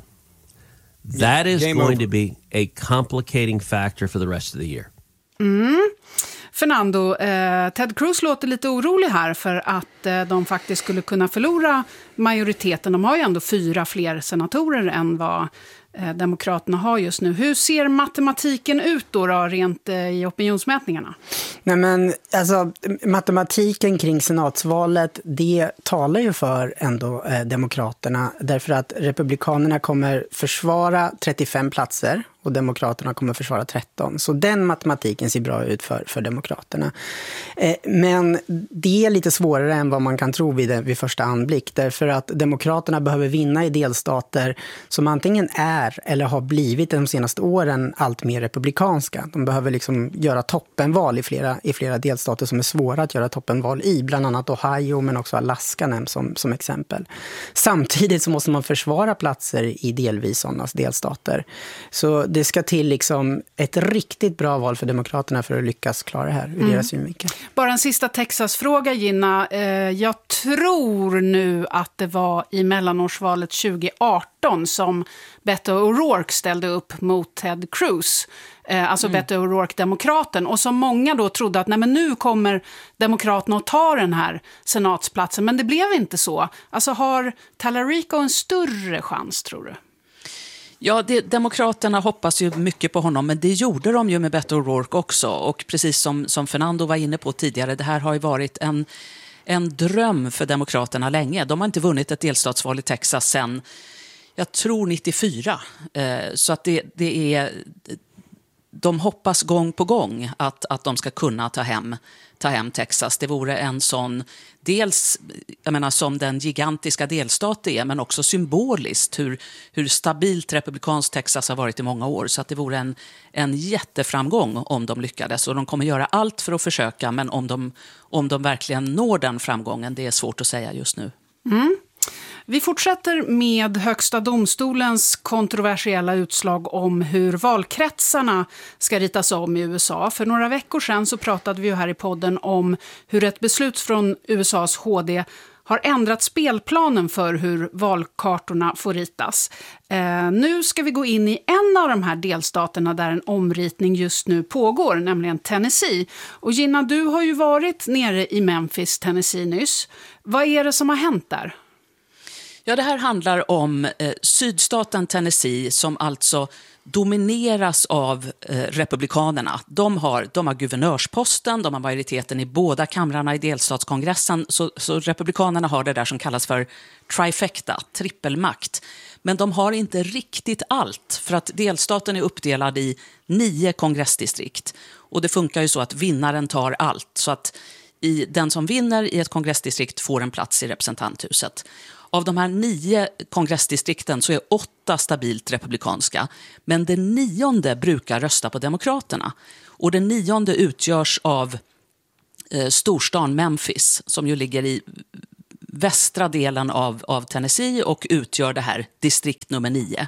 That is Game going over. to be a complicating factor for the rest of the year. Mm. Fernando, eh, Ted Cruz låter lite orolig här för att eh, de faktiskt skulle kunna förlora majoriteten. De har ju ändå fyra fler senatorer än vad eh, Demokraterna har just nu. Hur ser matematiken ut då, då rent eh, i opinionsmätningarna? Nej men alltså matematiken kring senatsvalet, det talar ju för ändå eh, Demokraterna, därför att Republikanerna kommer försvara trettiofem platser och Demokraterna kommer försvara tretton. Så den matematiken ser bra ut för, för Demokraterna. Eh, men det är lite svårare än vad man kan tro vid, vid första anblick. Därför att Demokraterna behöver vinna i delstater som antingen är eller har blivit de senaste åren allt mer republikanska. De behöver liksom göra toppenval i flera, i flera delstater som är svåra att göra toppenval i. Bland annat Ohio men också Alaska nämns som, som exempel. Samtidigt så måste man försvara platser i delvis sådana delstater. Så det ska till liksom ett riktigt bra val för Demokraterna för att lyckas klara det här ur mm. deras synvinkel. Bara en sista Texas-fråga, Gina. Eh, jag tror nu att det var i mellanårsvalet tjugo arton som Beto O'Rourke ställde upp mot Ted Cruz. Eh, alltså mm. Beto O'Rourke, demokraten. Och som många då trodde att nej, men nu kommer Demokraterna att ta den här senatsplatsen. Men det blev inte så. Alltså har Tallarico en större chans, tror du? Ja, det, Demokraterna hoppas ju mycket på honom, men det gjorde de ju med Beto O'Rourke också. Och precis som, som Fernando var inne på tidigare, det här har ju varit en, en dröm för Demokraterna länge. De har inte vunnit ett delstatsval i Texas sedan, jag tror nittiofyra. Eh, så att det, det är... De hoppas gång på gång att, att de ska kunna ta hem, ta hem Texas. Det vore en sån, dels jag menar, som den gigantiska delstat det är, men också symboliskt hur, hur stabilt republikanskt Texas har varit i många år. Så att det vore en, en jätteframgång om de lyckades. Och de kommer göra allt för att försöka, men om de, om de verkligen når den framgången, det är svårt att säga just nu. Mm. Vi fortsätter med Högsta domstolens kontroversiella utslag om hur valkretsarna ska ritas om i U S A. För några veckor sedan så pratade vi ju här i podden om hur ett beslut från U S A:s H D har ändrat spelplanen för hur valkartorna får ritas. Eh, nu ska vi gå in i en av de här delstaterna där en omritning just nu pågår, nämligen Tennessee. Och Gina, du har ju varit nere i Memphis, Tennessee nyss. Vad är det som har hänt där? Ja, det här handlar om eh, sydstaten Tennessee som alltså domineras av eh, republikanerna. De har, de har guvernörsposten, de har majoriteten i båda kamrarna i delstatskongressen. Så, så republikanerna har det där som kallas för trifecta, trippelmakt. Men de har inte riktigt allt, för att delstaten är uppdelad i nio kongressdistrikt. Och det funkar ju så att vinnaren tar allt. Så att i, den som vinner i ett kongressdistrikt får en plats i representanthuset. Av de här nio kongressdistrikten så är åtta stabilt republikanska. Men det nionde brukar rösta på Demokraterna. Och det nionde utgörs av eh, storstan Memphis, som ju ligger i västra delen av, av Tennessee och utgör det här distrikt nummer nio.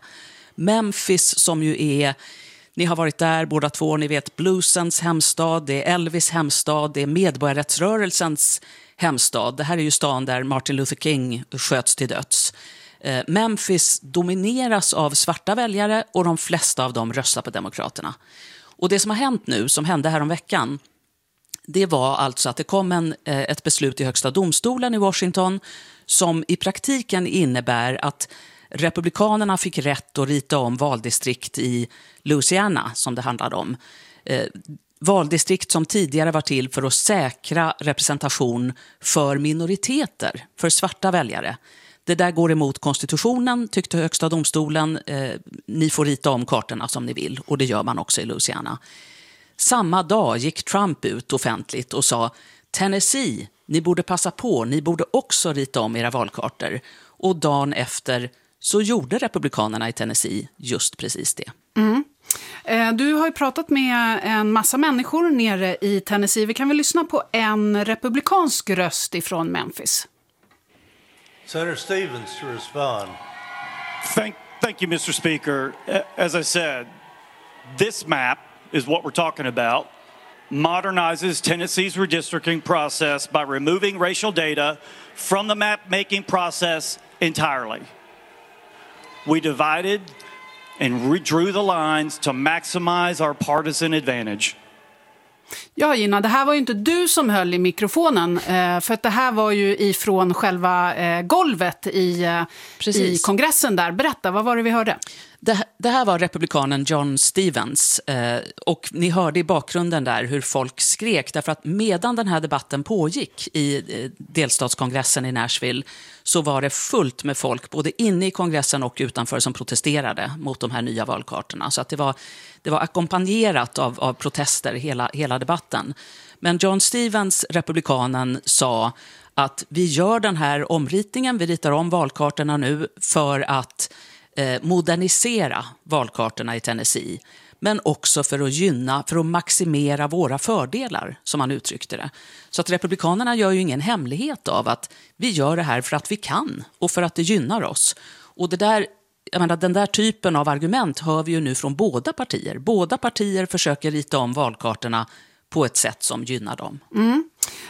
Memphis som ju är, ni har varit där båda två, ni vet bluesens hemstad, det är Elvis hemstad, det är medborgarrättsrörelsens hemstad. Det här är ju stan där Martin Luther King sköts till döds. Eh, Memphis domineras av svarta väljare och de flesta av dem röstar på Demokraterna. Och det som har hänt nu, som hände här om veckan, det var alltså att det kom en, eh, ett beslut i Högsta domstolen i Washington som i praktiken innebär att republikanerna fick rätt att rita om valdistrikt i Louisiana, som det handlade om. Eh, valdistrikt som tidigare var till för att säkra representation för minoriteter, för svarta väljare. Det där går emot konstitutionen, tyckte Högsta domstolen. Eh, ni får rita om kartorna som ni vill, och det gör man också i Louisiana. Samma dag gick Trump ut offentligt och sa: Tennessee, ni borde passa på, ni borde också rita om era valkartor. Och dagen efter så gjorde republikanerna i Tennessee just precis det. Mm. Du har ju pratat med en massa människor nere i Tennessee. Vi kan väl lyssna på en republikansk röst ifrån Memphis. Senator Stevens to respond. Thank, thank you, Mister Speaker. As I said, this map is what we're talking about. Modernizes Tennessee's redistricting process by removing racial data from the map-making process entirely. We divided and redrew the lines to maximize our partisan advantage. Ja, Gina, det här var ju inte du som höll i mikrofonen, för att det här var ju ifrån själva golvet i, i kongressen där. Berätta, vad var det vi hörde? Det, det här var republikanen John Stevens och ni hörde i bakgrunden där hur folk skrek därför att medan den här debatten pågick i delstatskongressen i Nashville så var det fullt med folk både inne i kongressen och utanför som protesterade mot de här nya valkartorna. Så att det var, det var ackompanjerat av, av protester hela, hela debatten. Men John Stevens, republikanen, sa att vi gör den här omritningen, vi ritar om valkartorna nu för att modernisera valkartorna i Tennessee, men också för att gynna, för att maximera våra fördelar, som han uttryckte det. Så att republikanerna gör ju ingen hemlighet av att vi gör det här för att vi kan och för att det gynnar oss. Och det där, jag menar, den där typen av argument hör vi ju nu från båda partier. Båda partier försöker rita om valkartorna på ett sätt som gynnar dem. Mm.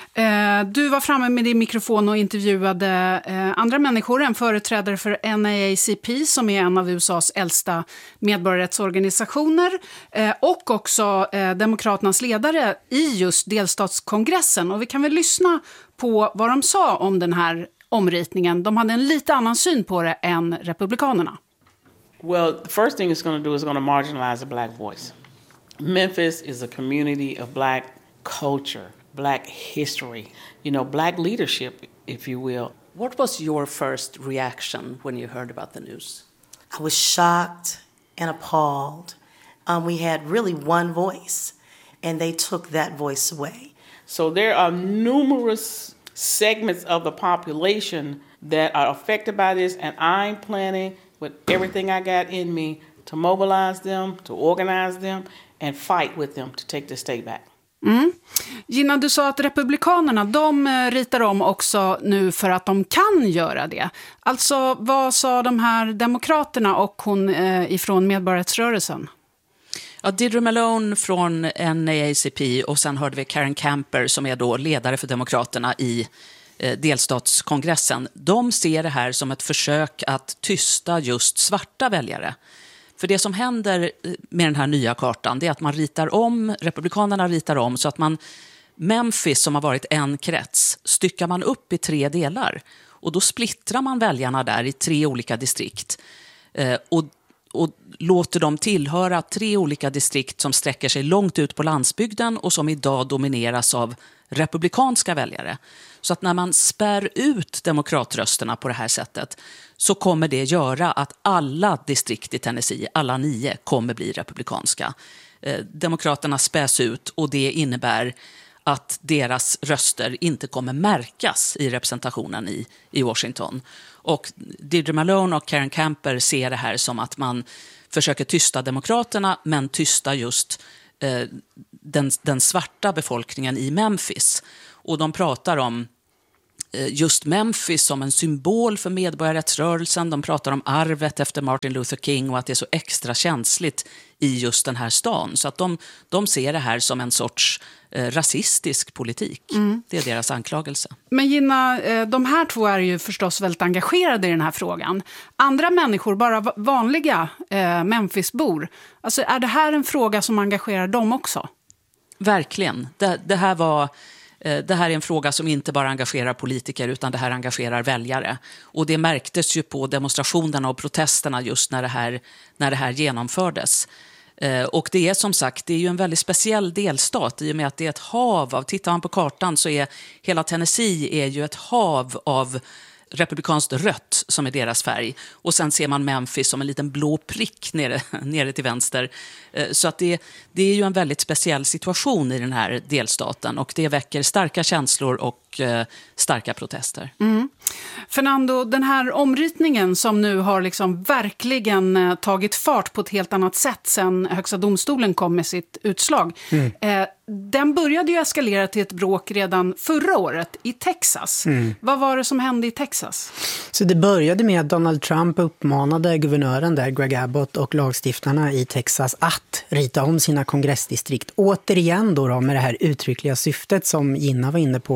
Eh, du var framme med din mikrofon och intervjuade eh, andra människor, en företrädare för N double A C P som är en av U S A:s äldsta medborgarrättsorganisationer eh, och också eh, demokraternas ledare i just delstatskongressen. Och vi kan väl lyssna på vad de sa om den här omritningen. De hade en lite annan syn på det än republikanerna. Well, the first thing it's going to do is going to marginalize the black voice. Memphis is a community of black culture, black history, you know, black leadership, if you will. What was your first reaction when you heard about the news? I was shocked and appalled. Um, we had really one voice, and they took that voice away. So there are numerous segments of the population that are affected by this, and I'm planning with everything I got in me to mobilize them, to organize them, and fight with them to take the state back. Mm. Gina, du sa att republikanerna, de ritar om också nu för att de kan göra det. Alltså, vad sa de här demokraterna och hon eh, ifrån medborgarrättsrörelsen? Ja, Deirdre Malone från N double A C P och sen hörde vi Karen Camper som är då ledare för demokraterna i eh, delstatskongressen. De ser det här som ett försök att tysta just svarta väljare. För det som händer med den här nya kartan, det är att man ritar om, republikanerna ritar om så att man, Memphis som har varit en krets, styckar man upp i tre delar. Och då splittrar man väljarna där i tre olika distrikt. Eh, och, och låter dem tillhöra tre olika distrikt som sträcker sig långt ut på landsbygden och som idag domineras av republikanska väljare. Så att när man spär ut demokratrösterna på det här sättet så kommer det göra att alla distrikt i Tennessee, alla nio, kommer bli republikanska. Eh, demokraterna späs ut och det innebär att deras röster inte kommer märkas i representationen i, i Washington. Och Deirdre Malone och Karen Camper ser det här som att man försöker tysta demokraterna men tysta just eh, den, den svarta befolkningen i Memphis. Och de pratar om just Memphis som en symbol för medborgarrättsrörelsen. De pratar om arvet efter Martin Luther King och att det är så extra känsligt i just den här stan. Så att de, de ser det här som en sorts eh, rasistisk politik. Mm. Det är deras anklagelse. Men Gina, de här två är ju förstås väldigt engagerade i den här frågan. Andra människor, bara vanliga eh, Memphisbor, alltså är det här en fråga som engagerar dem också? Verkligen. Det, det här var... Det här är en fråga som inte bara engagerar politiker utan det här engagerar väljare. Och det märktes ju på demonstrationerna och protesterna just när det här, när det här genomfördes. Och det är som sagt, det är ju en väldigt speciell delstat i och med att det är ett hav av, tittar man på kartan så är hela Tennessee är ju ett hav av republikanskt rött som är deras färg. Och sen ser man Memphis som en liten blå prick nere, nere till vänster. Så att det, det är ju en väldigt speciell situation i den här delstaten. Och det väcker starka känslor och eh, starka protester. Mm. Fernando, den här omritningen som nu har liksom verkligen eh, tagit fart på ett helt annat sätt sen Högsta domstolen kom med sitt utslag. Mm. Eh, den började ju eskalera till ett bråk redan förra året i Texas. Mm. Vad var det som hände i Texas? Så det började med att Donald Trump uppmanade guvernören där, Greg Abbott, och lagstiftarna i Texas att rita om sina kongressdistrikt. Återigen då, då med det här uttryckliga syftet som Gina var inne på,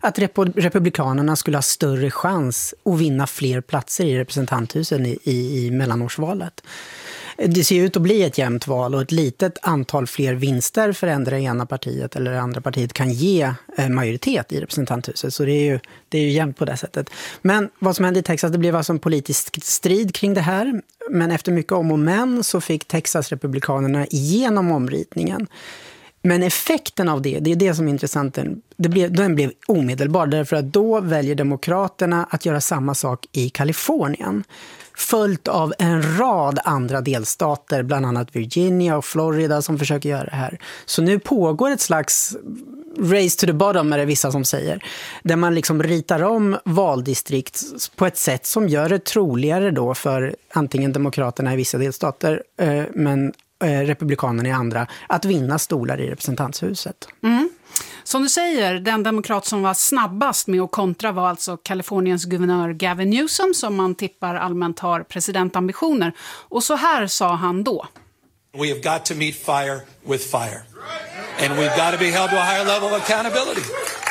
att rep- republikanerna skulle ha större chans att vinna fler platser i representanthusen i, i, i mellanårsvalet. Det ser ut att bli ett jämnt val och ett litet antal fler vinster för ändra ena partiet eller det andra partiet kan ge majoritet i representanthuset. Så det är ju, det är ju jämnt på det sättet. Men vad som hände i Texas, det blev alltså en politisk strid kring det här. Men efter mycket om och men så fick Texas-republikanerna igenom omritningen. Men effekten av det, det är det som är intressant, det blev, den blev omedelbar därför att då väljer demokraterna att göra samma sak i Kalifornien. Följt av en rad andra delstater, bland annat Virginia och Florida som försöker göra det här. Så nu pågår ett slags race to the bottom är det vissa som säger. Där man liksom ritar om valdistrikt på ett sätt som gör det troligare då för antingen demokraterna i vissa delstater men republikanerna i andra att vinna stolar i representanthuset. Mm. Som du säger, den demokrat som var snabbast med att kontra var alltså Kaliforniens guvernör Gavin Newsom som man tippar allmänt har presidentambitioner. Och så här sa han då. We have got to meet fire with fire. And we've got to be held to a higher level of accountability.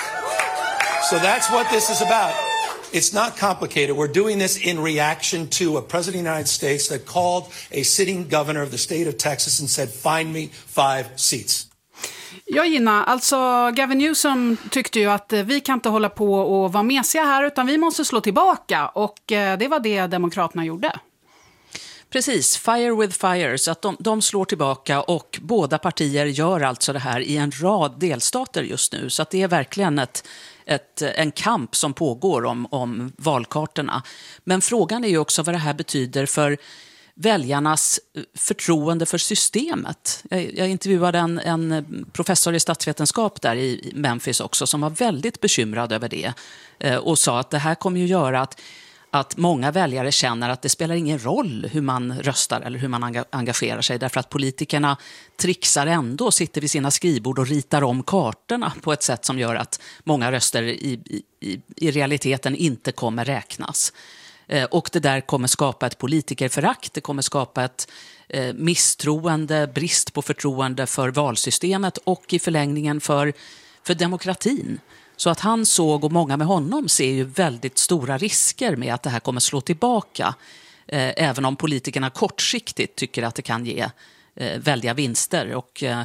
So that's what this is about. It's not complicated. We're doing this in reaction to a president of the United States that called a sitting governor of the state of Texas and said, find me five seats. Ja, Gina, alltså Gavin Newsom tyckte ju att vi kan inte hålla på och vara mesiga här utan vi måste slå tillbaka och det var det demokraterna gjorde. Precis, fire with fire, så att de, de slår tillbaka och båda partier gör alltså det här i en rad delstater just nu. Så att det är verkligen ett, ett, en kamp som pågår om, om valkartorna. Men frågan är ju också vad det här betyder för väljarnas förtroende för systemet. Jag, jag intervjuade en, en professor i statsvetenskap där i Memphis också som var väldigt bekymrad över det eh, och sa att det här kommer ju göra att att många väljare känner att det spelar ingen roll hur man röstar eller hur man engagerar sig därför att politikerna trixar ändå och sitter vid sina skrivbord och ritar om kartorna på ett sätt som gör att många röster i, i, i realiteten inte kommer räknas. Eh, och det där kommer skapa ett politikerförakt, det kommer skapa ett eh, misstroende, brist på förtroende för valsystemet och i förlängningen för, för demokratin. Så att han såg och många med honom ser ju väldigt stora risker med att det här kommer slå tillbaka. Eh, även om politikerna kortsiktigt tycker att det kan ge eh, väldiga vinster. Och eh,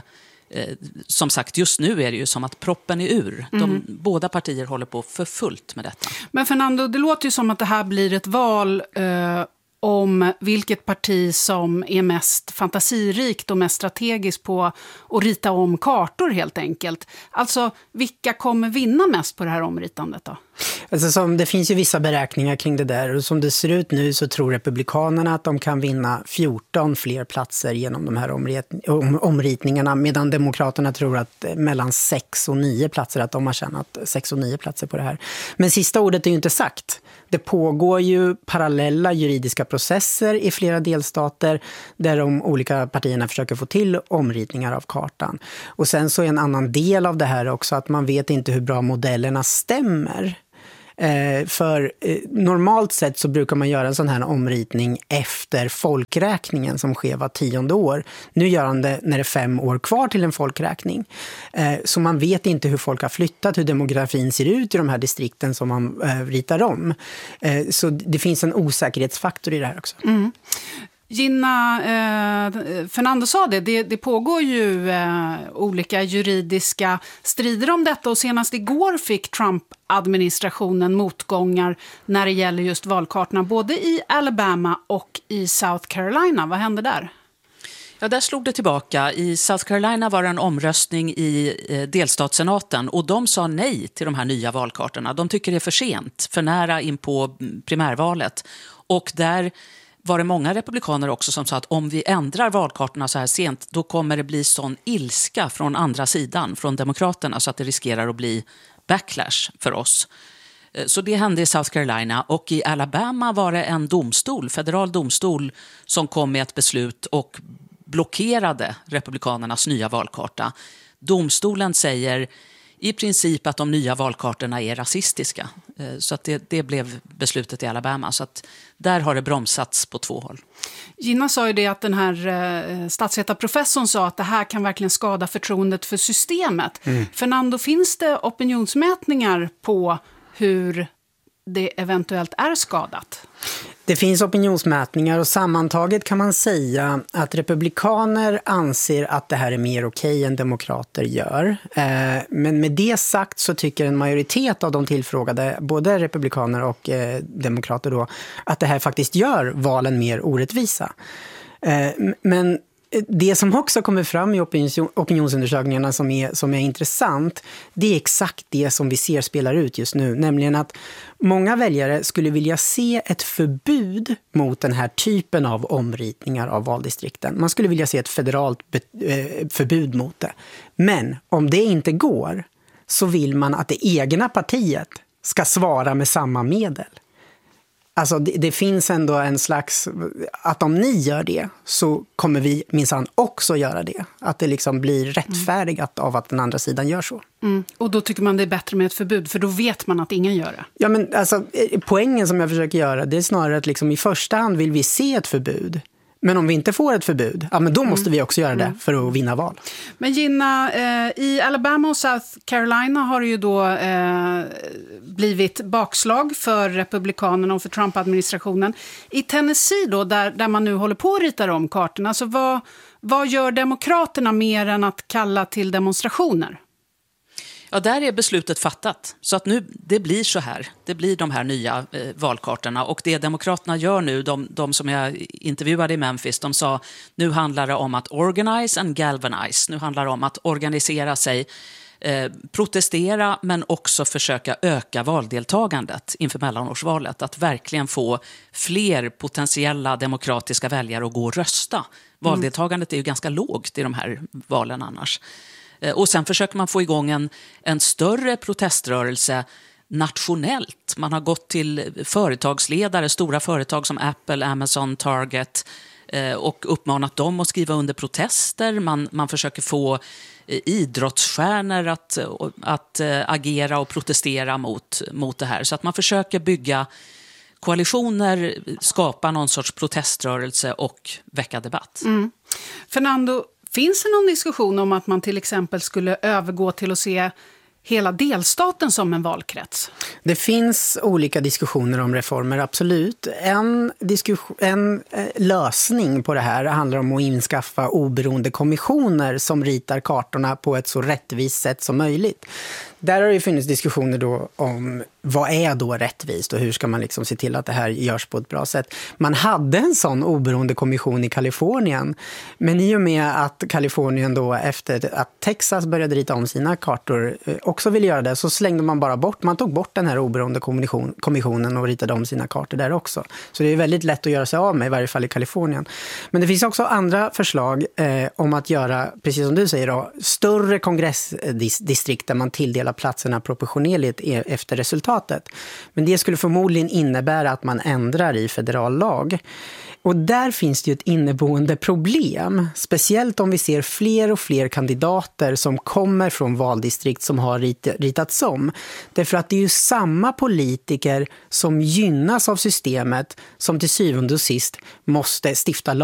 som sagt, just nu är det ju som att proppen är ur. De, mm. Båda partier håller på för fullt med detta. Men Fernando, det låter ju som att det här blir ett val eh, om vilket parti som är mest fantasirikt och mest strategiskt på att rita om kartor helt enkelt. Alltså, vilka kommer vinna mest på det här omritandet då? Alltså, som, det finns ju vissa beräkningar kring det där och som det ser ut nu så tror republikanerna att de kan vinna fjorton fler platser genom de här omrit- om, omritningarna medan demokraterna tror att mellan sex och nio platser att de har tjänat sex och nio platser på det här. Men sista ordet är ju inte sagt. Det pågår ju parallella juridiska processer i flera delstater där de olika partierna försöker få till omritningar av kartan. Och sen så är en annan del av det här också att man vet inte hur bra modellerna stämmer. Eh, för eh, normalt sett så brukar man göra en sån här omritning efter folkräkningen som sker var tionde år. Nu gör han det när det är fem år kvar till en folkräkning. Eh, så man vet inte hur folk har flyttat, hur demografin ser ut i de här distrikten som man eh, ritar om. Eh, så det finns en osäkerhetsfaktor i det här också. Mm. Gina, eh, Fernando sa det, det, det pågår ju eh, olika juridiska strider om detta och senast igår fick Trump-administrationen motgångar när det gäller just valkartorna både i Alabama och i South Carolina. Vad hände där? Ja, där slog det tillbaka. I South Carolina var det en omröstning i eh, delstatssenaten och de sa nej till de här nya valkartorna. De tycker det är för sent, för nära in på primärvalet. Och där var det många republikaner också som sa att om vi ändrar valkartorna så här sent då kommer det bli sån ilska från andra sidan, från demokraterna, så att det riskerar att bli backlash för oss. Så det hände i South Carolina och i Alabama var det en domstol, federal domstol som kom med ett beslut och blockerade republikanernas nya valkarta. Domstolen säger i princip att de nya valkartorna är rasistiska. Så att det, det blev beslutet i Alabama. Så att där har det bromsats på två håll. Gina sa ju det att den här eh, statsvetarprofessorn sa att det här kan verkligen skada förtroendet för systemet. Mm. Fernando, finns det opinionsmätningar på hur det eventuellt är skadat? Det finns opinionsmätningar och sammantaget kan man säga att republikaner anser att det här är mer okej än demokrater gör. Men med det sagt så tycker en majoritet av de tillfrågade, både republikaner och demokrater då, att det här faktiskt gör valen mer orättvisa. Men det som också kommer fram i opinion, opinionsundersökningarna som är, som är intressant, det är exakt det som vi ser spelar ut just nu. Nämligen att många väljare skulle vilja se ett förbud mot den här typen av omritningar av valdistrikten. Man skulle vilja se ett federalt be- eh, förbud mot det. Men om det inte går så vill man att det egna partiet ska svara med samma medel. Alltså det, det finns ändå en slags, att om ni gör det så kommer vi minsann också göra det. Att det liksom blir rättfärdigat av att den andra sidan gör så. Mm. Och då tycker man det är bättre med ett förbud, för då vet man att ingen gör det. Ja, men alltså poängen som jag försöker göra, det är snarare att liksom i första hand vill vi se ett förbud. Men om vi inte får ett förbud, ja, men då måste vi också göra det för att vinna val. Men Gina, eh, i Alabama och South Carolina har det ju då eh, blivit bakslag för republikanerna och för Trump-administrationen. I Tennessee då, där, där man nu håller på att rita om kartorna, så vad, vad gör demokraterna mer än att kalla till demonstrationer? Ja, där är beslutet fattat. Så att nu, det blir så här. Det blir de här nya eh, valkartorna. Och det demokraterna gör nu, de, de som jag intervjuade i Memphis, de sa nu handlar det om att organize and galvanize. Nu handlar det om att organisera sig, eh, protestera, men också försöka öka valdeltagandet inför mellanårsvalet. Att verkligen få fler potentiella demokratiska väljare att gå och rösta. Valdeltagandet är ju ganska lågt i de här valen annars. Och sen försöker man få igång en, en större proteströrelse nationellt. Man har gått till företagsledare, stora företag som Apple, Amazon, Target eh, och uppmanat dem att skriva under protester. Man, man försöker få eh, idrottsstjärnor att, att eh, agera och protestera mot, mot det här. Så att man försöker bygga koalitioner, skapa någon sorts proteströrelse och väcka debatt. Mm. Fernando, finns det någon diskussion om att man till exempel skulle övergå till att se hela delstaten som en valkrets? Det finns olika diskussioner om reformer, absolut. En, diskussion, en eh, lösning på det här handlar om att inskaffa oberoende kommissioner som ritar kartorna på ett så rättvist sätt som möjligt. Där har det funnits diskussioner då om vad är då rättvist och hur ska man liksom se till att det här görs på ett bra sätt. Man hade en sån oberoende kommission i Kalifornien, men i och med att Kalifornien då efter att Texas började rita om sina kartor också ville göra det, så slängde man bara bort, man tog bort den här oberoende kommission, kommissionen och ritade om sina kartor där också. Så det är väldigt lätt att göra sig av med, i varje fall i Kalifornien. Men det finns också andra förslag eh, om att göra, precis som du säger då, större kongressdistrikt där man tilldelar platserna proportionerligt efter resultatet. Men det skulle förmodligen innebära att man ändrar i federal lag. Och där finns det ju ett inneboende problem, speciellt om vi ser fler och fler kandidater som kommer från valdistrikt som har rit- ritats om. Därför att det är ju samma politiker som gynnas av systemet som till syvende och sist måste stifta lag.